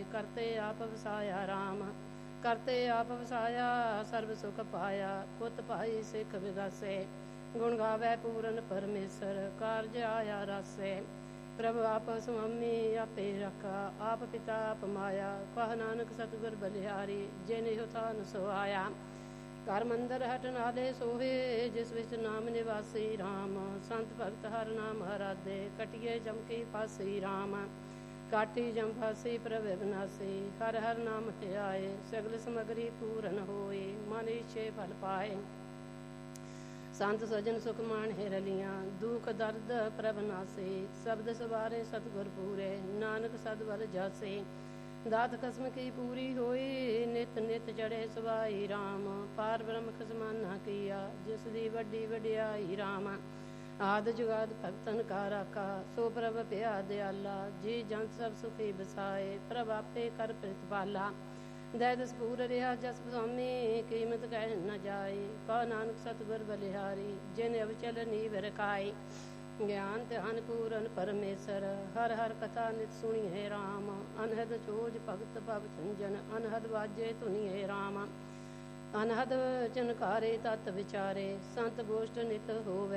करते आप वसाया राम। करते आप वसाया सर्व सुख पाया। पुत भाई सिख विगासे गुण गावे पूरन परमेश्वर। कारज आया रासे प्रभु आप स्वामी आपे रखा। आप पिता आप माया कह नानक सतगुर बलिहारी। जिन हुथान सुहाया घर मंदिर हट नाले सोहे। जिस विच नाम निवासी राम। संत भगत हर नाम हरादे कटिए जमकी फासी राम। काटी जम फासी प्रभ विनाशी हर हर नाम ध्याए। सगल समगरी पूरन होए मन इच्छे फल पाए। संत सजन सुख मान रलियां दुख दर्द प्रभ नासे। शब्द सवारे सतगुर पूरे नानक सदबल जासे। दात कसम की पूरी होई नित नित चढ़े सवाई राम। पार ब्रह्म खसमाना किया जिस दी वड्डी वड्याई राम। आद जुगाद भगतन का राखा सो प्रभ प्या दयाला। जी जंत सब सुखी बसाए प्रभ आपे कर प्रतिपाला। दैदस पूर रिहा जस स्वामी कीमत कह न जाए। कह नानक सतगुर बलिहारी जिन अवचल नीव रखाई। ज्ञान ध्यान पूरन परमेश्वर हर हर कथा नित सुनिए राम। अनहद चोज भगत भव झंझन अनहद वाजे धुनिए राम। अनहद चनकारे तत् विचारे संत गोष्ठ नित होवे।